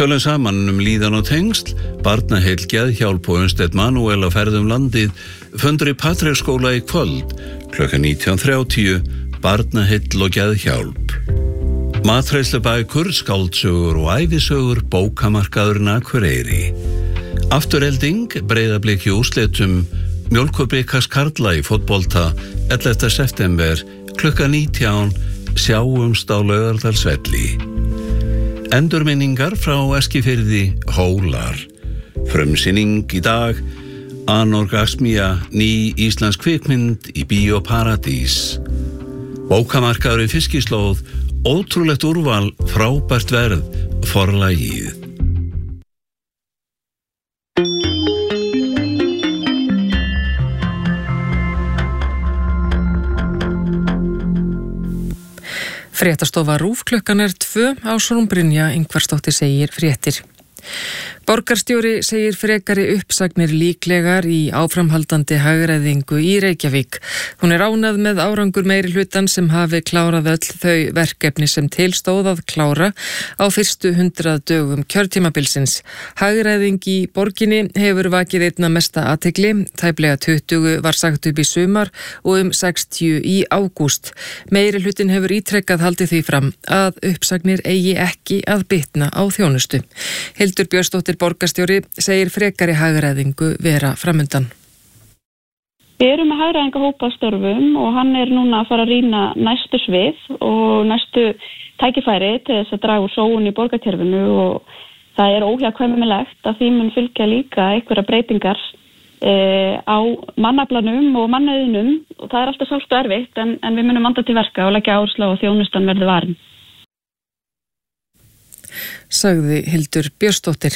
Tölum saman líðan og tengsl, barnaheill Geðhjálp og Unnsteinn Manuel á ferðum landið, fundur í Patreksskóla í kvöld, klukkan 19:30, barnaheill og Geðhjálp. Matreiðslubækur, skáldsögur og ævisögur, bókamarkaðurinn Akureyri. Afturelding, Breiðablik í úrslitum, Mjólkurbikas karla í fótbolta, 11. september, klukkan 19, sjáumst á Laugardalsvelli. Endurminningar frá Eskifirði, Hólar. Frumsýning í dag, Anorgasmía, ný íslensk kvikmynd í Bíó Paradís. Bókamarkaður í Fiskislóð, ótrúlegt úrval, frábært verð, Forlagið. Fréttastofa RÚV klukkan 2, Ásrún Brynja Ingvarsdóttir segir fréttir. Borgarstjóri segir frekari uppsagnir líklegar í áframhaldandi hagræðingu í Reykjavík. Hún ánægð með árangur meiri hlutan sem hafi klárað öll þau verkefni sem tilstóð að klára á fyrstu 100 dögum kjörtímabilsins. Hagræðing í borginni hefur vakið einna mesta athygli, tæplega 20 var sagt upp í sumar og 60 í ágúst. Meiri hlutin hefur ítrekkað haldið því fram að uppsagnir eigi ekki að bitna á þjónustu. Hildur Björnsdóttir borgarstjóri segir frekari hagræðingu vera framundan. Við erum með hagræðingahóp að störfum og hann núna að fara að rýna næstu svið og næstu tækifæri til þess að draga úr sóun í borgarkerfinu og það óhjákvæmilegt að því mun fylgja líka einhverja breytingar á mannaflanum og mannauðinum og það alltaf sált og erfitt en við munum vanda til verka og leggja áherslu á að þjónustan verði varin. Sagði Hildur Björnsdóttir.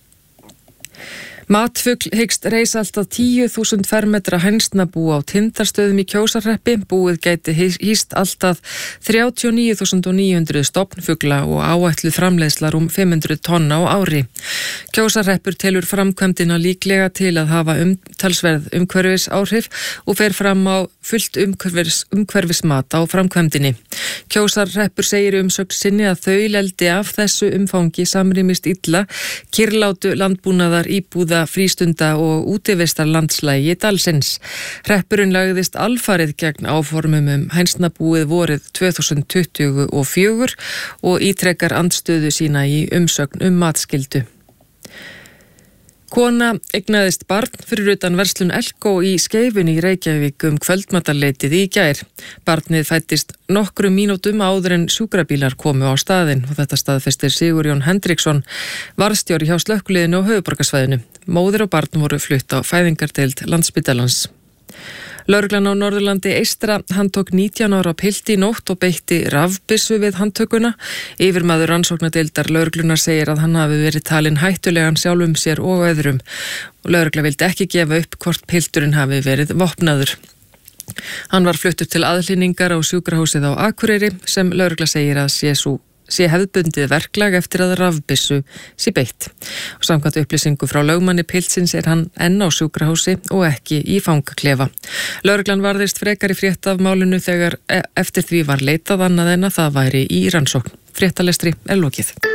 Matfugl hyggst reisa alltaf 10.000 fermetra hænsnabú á Tindarstöðum í Kjósarhreppi. Búið gæti hýst alltaf 39.900 stofnfugla og áætluð framleiðsla 500 tonna á ári. Kjósarhreppur telur framkvæmdina líklega til að hafa umtalsverð umhverfisáhrif og fer fram á fullt umhverfismat á framkvæmdinni. Kjósarhreppur segir umsögn sinni að þauleldi af þessu umfangi samrýmist illa kyrrlátu landbúnaðar íbúða frístunda og útivistar landslægi dalsins. Hreppurinn lagðist alfarið gegn áformum hænsnabúið vorið 2024 og ítrekkar andstöðu sína í umsögn matskyldu. Kona eignaðist barn fyrir utan verslun Elko í Skeifunni í Reykjavík kvöldmatarleytið í gær. Barnið fæddist nokkrum mínútum áður en sjúkrabílar komu á staðinn og þetta staðfestir Sigurjón Hendriksson, varðstjóri hjá slökkviliðinu á höfuðborgarsvæðinu. Móðir og barn voru flutt á fæðingardeild Landspítalans. Lögreglan á Norðurlandi eystra handtók 19 ára pilt í nótt og beitti rafbyssu við handtökuna. Yfirmaður rannsóknardeildar lögreglunar segir að hann hafi verið talinn hættulegan sjálfum sér og öðrum. Lögregla vildi ekki gefa upp hvort pilturinn hafi verið vopnaður. Hann var fluttur til aðhlynningar á sjúkrahúsið á Akureyri sem lögregla segir að sé hefðbundið verklag eftir að rafbyssu sé beitt. Og samkvæmt upplýsingu frá lögmanni piltsins hann enn á sjúkrahúsi og ekki í fangaklefa. Lögreglan varðist frekari frétt af málinu þegar eftir því var leitað annað en að það væri í rannsókn. Fréttalestri lokið.